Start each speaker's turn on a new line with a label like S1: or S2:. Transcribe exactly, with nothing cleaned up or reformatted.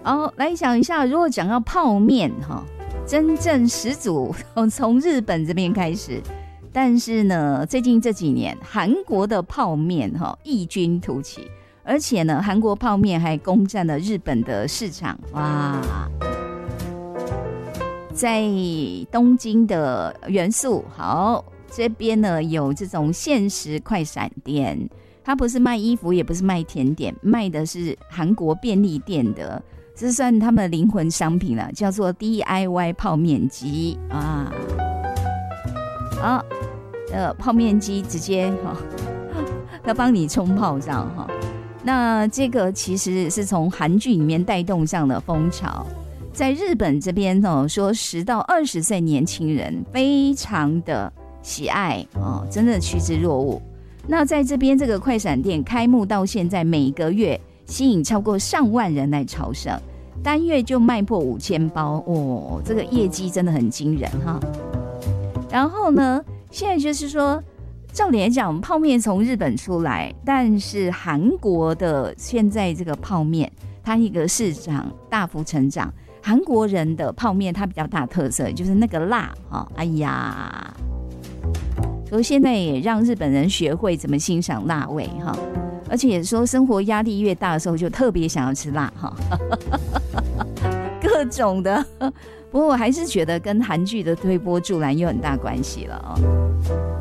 S1: 好，来想一下，如果讲到泡面哈，真正始祖从日本这边开始，但是呢，最近这几年韩国的泡面哈异军突起，而且呢，韩国泡面还攻占了日本的市场，哇！在东京的元素好这边呢，有这种限时快闪店，它不是卖衣服，也不是卖甜点，卖的是韩国便利店的，这算他们的灵魂商品了，叫做 D I Y 泡面机啊。好，呃，泡面机直接哈，它帮你冲泡这样哈。那这个其实是从韩剧里面带动上的风潮。在日本这边哦，说十到二十岁年轻人非常的喜爱哦，真的趋之若鹜。那在这边这个快闪店开幕到现在，每个月吸引超过上万人来朝圣，单月就卖破五千包哦，这个业绩真的很惊人哈。然后呢，现在就是说，照理来讲，泡面从日本出来，但是韩国的现在这个泡面，它一个市场大幅成长。韩国人的泡面它比较大特色就是那个辣哈，哎呀，所以现在也让日本人学会怎么欣赏辣味哈，而且也说生活压力越大的时候就特别想要吃辣哈，各种的。不过我还是觉得跟韩剧的推波助澜有很大关系了哦。